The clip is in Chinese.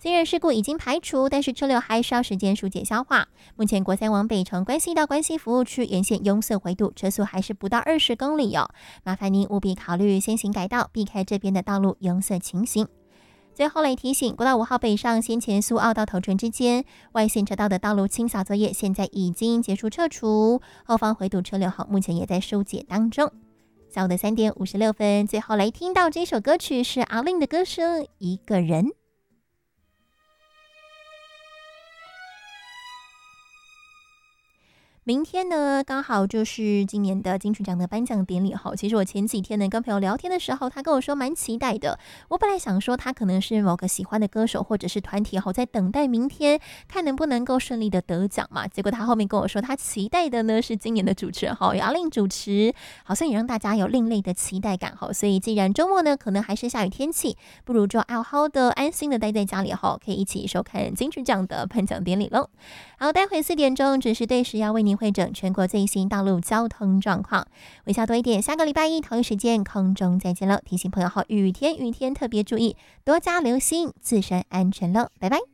虽然事故已经排除，但是车流还需要时间疏解消化。目前国三往北从关西到关西服务区沿线拥塞回堵，车速还是不到20公里哦。麻烦您务必考虑先行改道，避开这边的道路拥塞情形。最后来提醒，国道5号北上先前苏澳到头城之间外线车道的道路清扫作业现在已经结束撤除，后方回堵车流目前也在疏解当中。下午的3点56分，最后来听到这首歌曲是阿令的歌声《一个人》。明天呢，刚好就是今年的金曲奖的颁奖典礼哈。其实我前几天呢跟朋友聊天的时候，他跟我说蛮期待的。我本来想说他可能是某个喜欢的歌手或者是团体哈，在等待明天看能不能够顺利的得奖嘛。结果他后面跟我说，他期待的呢是今年的主持人哈，由阿令主持，好像也让大家有另类的期待感哈。所以既然周末呢可能还是下雨天气，不如就好好的安心的待在家里哈，可以一起收看金曲奖的颁奖典礼喽。好，待会4点钟准时对时要为您汇整全国最新道路交通状况。微笑多一点，下个礼拜一同一时间空中再见了。提醒朋友雨天特别注意，多加留心，自身安全了，拜拜。